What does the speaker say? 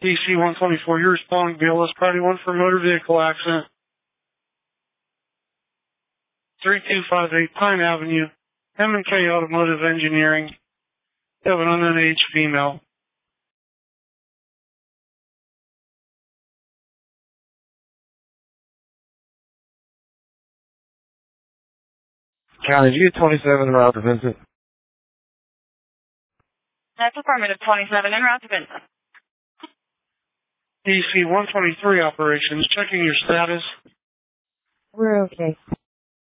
DC 124, you're responding BLS Priority 1 for motor vehicle accident. 3258 Pine Avenue, M&K Automotive Engineering. You have an unknown age female. County View 27 en route to Vincent. That's affirmative 27 en route to Vincent. DC 123 operations, checking your status. We're okay.